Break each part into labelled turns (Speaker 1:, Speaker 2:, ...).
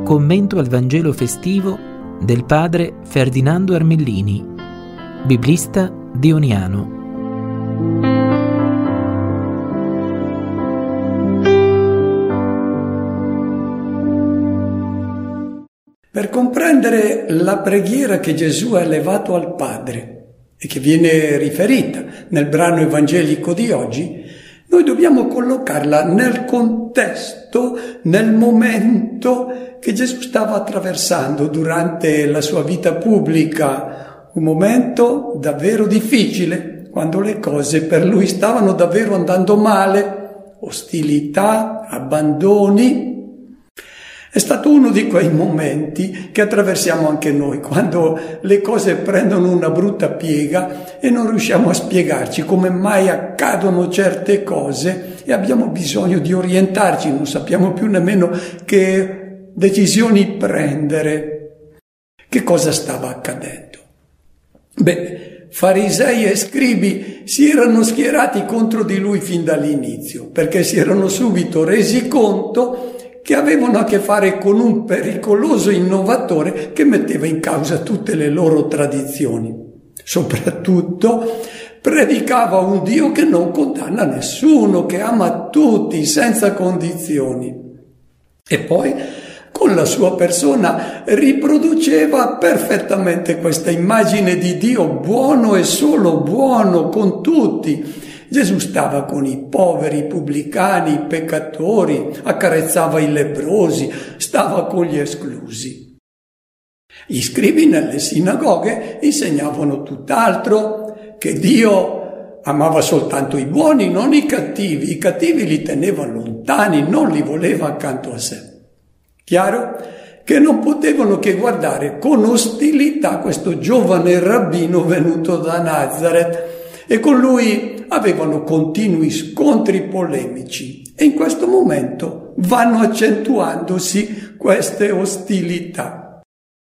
Speaker 1: commento al Vangelo festivo del padre Ferdinando Armellini, biblista dioniano.
Speaker 2: Per comprendere la preghiera che Gesù ha elevato al Padre e che viene riferita nel brano evangelico di oggi, noi dobbiamo collocarla nel contesto, nel momento che Gesù stava attraversando durante la sua vita pubblica, un momento davvero difficile, quando le cose per lui stavano davvero andando male, ostilità, abbandoni. È stato uno di quei momenti che attraversiamo anche noi, quando le cose prendono una brutta piega e non riusciamo a spiegarci come mai accadono certe cose e abbiamo bisogno di orientarci, non sappiamo più nemmeno che decisioni prendere. Che cosa stava accadendo? Farisei e scribi si erano schierati contro di lui fin dall'inizio, perché si erano subito resi conto che avevano a che fare con un pericoloso innovatore che metteva in causa tutte le loro tradizioni. Soprattutto predicava un Dio che non condanna nessuno, che ama tutti senza condizioni. E poi con la sua persona riproduceva perfettamente questa immagine di Dio buono e solo buono con tutti. Gesù stava con i poveri, i pubblicani, i peccatori, accarezzava i lebbrosi, stava con gli esclusi. Gli scribi nelle sinagoghe insegnavano tutt'altro, che Dio amava soltanto i buoni, non i cattivi li teneva lontani, non li voleva accanto a sé. Chiaro che non potevano che guardare con ostilità questo giovane rabbino venuto da Nazareth, e con lui avevano continui scontri polemici e in questo momento vanno accentuandosi queste ostilità.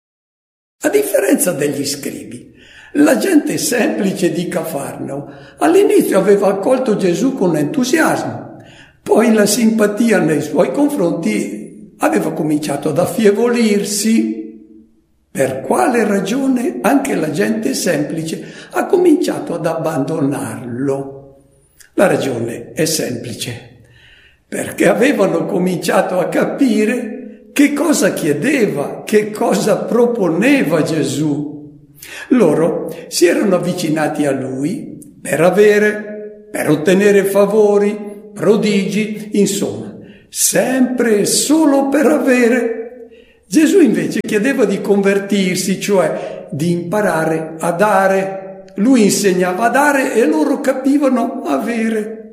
Speaker 2: A differenza degli scribi, la gente semplice di Cafarnao all'inizio aveva accolto Gesù con entusiasmo, poi la simpatia nei suoi confronti aveva cominciato ad affievolirsi. Per quale ragione anche la gente semplice ha cominciato ad abbandonarlo? La ragione è semplice, perché avevano cominciato a capire che cosa chiedeva, che cosa proponeva Gesù. Loro si erano avvicinati a lui per avere, per ottenere favori, prodigi, insomma, sempre e solo per avere. Gesù invece chiedeva di convertirsi, cioè di imparare a dare. Lui insegnava a dare e loro capivano avere.